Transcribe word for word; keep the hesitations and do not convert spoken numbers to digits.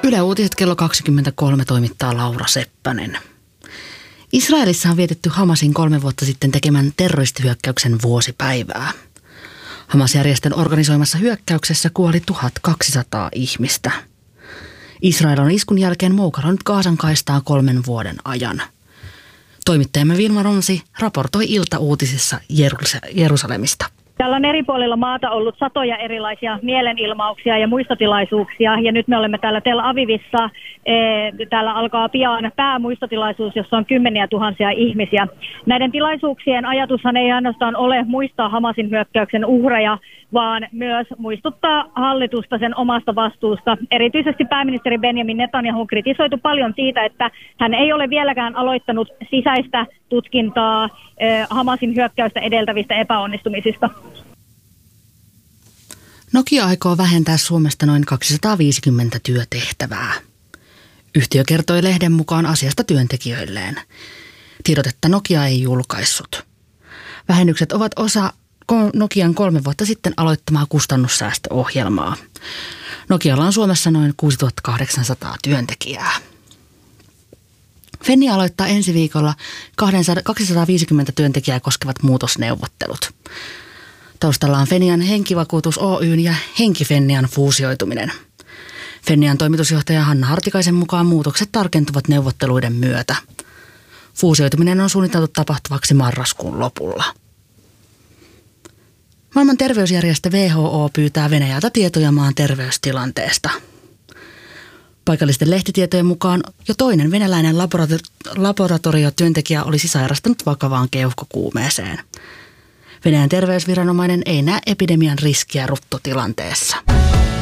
Yle Uutiset kello kaksikymmentäkolme toimittaa Laura Seppänen. Israelissa on vietetty Hamasin kolme vuotta sitten tekemän terroristihyökkäyksen vuosipäivää. Hamas-järjestön organisoimassa hyökkäyksessä kuoli tuhatkaksisataa ihmistä. Israel on iskun jälkeen moukarannut Gazan kaistaa kolmen vuoden ajan. Toimittajamme Vilma Ronsi raportoi iltauutisissa Jerusalemista. Täällä on eri puolilla maata ollut satoja erilaisia mielenilmauksia ja muistotilaisuuksia ja nyt me olemme täällä Tel Avivissa. Täällä alkaa pian päämuistotilaisuus, jossa on kymmeniä tuhansia ihmisiä. Näiden tilaisuuksien ajatushan ei ainoastaan ole muistaa Hamasin hyökkäyksen uhreja, vaan myös muistuttaa hallitusta sen omasta vastuusta. Erityisesti pääministeri Benjamin Netanyahu on kritisoitu paljon siitä, että hän ei ole vieläkään aloittanut sisäistä tutkintaa Hamasin hyökkäystä edeltävistä epäonnistumisista. Nokia aikoo vähentää Suomesta noin kaksisataaviisikymmentä työtehtävää. Yhtiö kertoi lehden mukaan asiasta työntekijöilleen. Tiedotetta Nokia ei julkaissut. Vähennykset ovat osa Nokian kolme vuotta sitten aloittamaa kustannussäästöohjelmaa. Nokialla on Suomessa noin kuusituhattakahdeksansataa työntekijää. Fennia aloittaa ensi viikolla kaksisataaviisikymmentä työntekijää koskevat muutosneuvottelut. Taustalla on Fennian Henkivakuutus Oyn ja Henki-Fennian fuusioituminen. Fennian toimitusjohtaja Hanna Hartikaisen mukaan muutokset tarkentuvat neuvotteluiden myötä. Fuusioituminen on suunniteltu tapahtuvaksi marraskuun lopulla. Maailman terveysjärjestö W H O pyytää Venäjältä tietoja maan terveystilanteesta. Paikallisten lehtitietojen mukaan jo toinen venäläinen laborator- laboratoriotyöntekijä olisi sairastunut vakavaan keuhkokuumeeseen. Venäjän terveysviranomainen ei näe epidemian riskiä ruttotilanteessa.